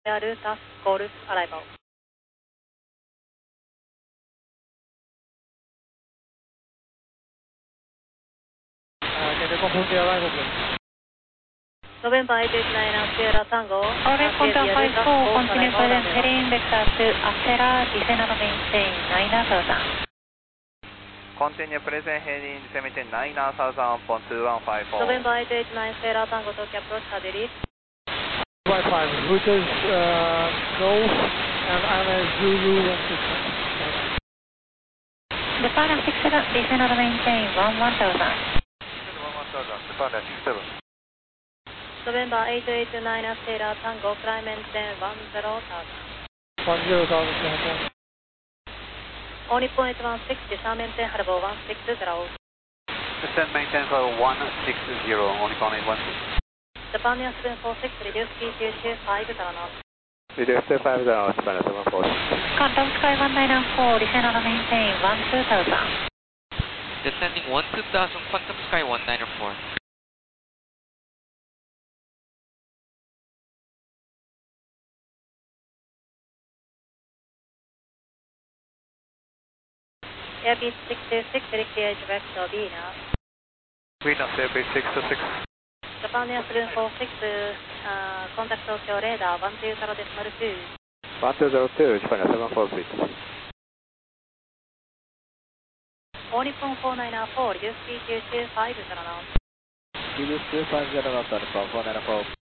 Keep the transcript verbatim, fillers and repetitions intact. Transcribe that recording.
Delta Golf arrival. Uh, can you confirm the arrival, please? November eight eight nine Sierra Tango. Alright, contact five four, continue present heading vector to Acela, descend on maintain nine thousand. Continue present heading descend nine thousand on two one five four. November eight eight nine Sierra Tango Tokyo approach Hadiri. Right five, which is uh, Golf and I'm a Zulu one six seven. Japan six seven, descend on maintain one one thousand. one thousand, Japan six seven. November eight eight nine Sierra Tango, climb maintain one zero thousand. one zero thousand, Japan. Only point one six, descend maintain Harbour one six zero. Descend maintain for one six zero, only point one six. Japan seven four six, reduce speed to two five zero knots. Reduce to five zero, Japan seven four six. Contact Sky one nine four, descend on maintain one two thousand. Descending one two thousand, Quantum Sky one nine four. Airbus six two six, rectified vector Venus. Venus Airbus six two six. Japan seven four six, uh, contact Tokyo radar one two zero decimal two. one two zero two, Japan seven four six. Only point four nine four, reduce speed to two five zero knots. Reduce two five zero knots, Alpha four nine four.